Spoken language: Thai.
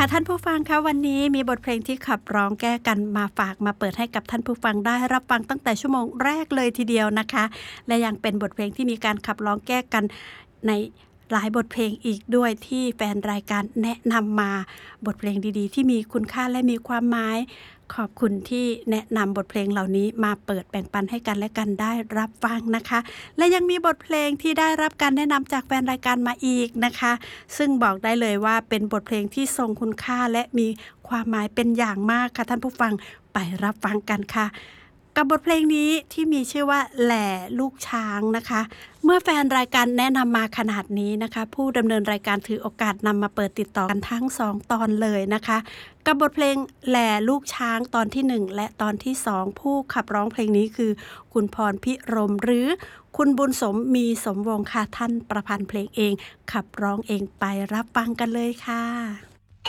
ค่ะท่านผู้ฟังคะวันนี้มีบทเพลงที่ขับร้องแก้กันมาฝากมาเปิดให้กับท่านผู้ฟังได้รับฟังตั้งแต่ชั่วโมงแรกเลยทีเดียวนะคะและยังเป็นบทเพลงที่มีการขับร้องแก้กันในหลายบทเพลงอีกด้วยที่แฟนรายการแนะนำมาบทเพลงดีๆที่มีคุณค่าและมีความหมายขอบคุณที่แนะนำบทเพลงเหล่านี้มาเปิดแบ่งปันให้กันและกันได้รับฟังนะคะและยังมีบทเพลงที่ได้รับการแนะนำจากแฟนรายการมาอีกนะคะซึ่งบอกได้เลยว่าเป็นบทเพลงที่ทรงคุณค่าและมีความหมายเป็นอย่างมากค่ะท่านผู้ฟังไปรับฟังกันค่ะกับบทเพลงนี้ที่มีชื่อว่าแหล่ลูกช้างนะคะเมื่อแฟนรายการแนะนำมาขนาดนี้นะคะผู้ดำเนินรายการถือโอกาสนำมาเปิดติดต่อกันทั้ง2ตอนเลยนะคะกับบทเพลงแหล่ลูกช้างตอนที่1และตอนที่2ผู้ขับร้องเพลงนี้คือคุณพรพิรมหรือคุณบุญสมมีสมวงค่ะท่านประพันธ์เพลงเองขับร้องเองไปรับฟังกันเลยค่ะ